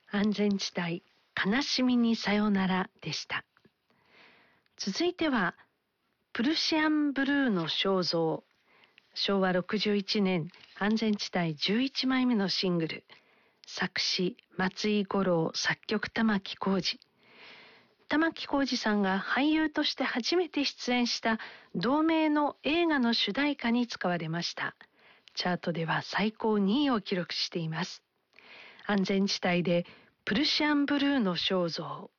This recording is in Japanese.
安全地帯悲しみにさよならでした。続いてはプルシアンブルーの肖像、昭和61年安全地帯11枚目のシングル、作詞松井五郎、作曲玉置浩二。玉置浩二さんが俳優として初めて出演した同名の映画の主題歌に使われました。チャートでは最高2位を記録しています。安全地帯でプルシアンブルーの肖像。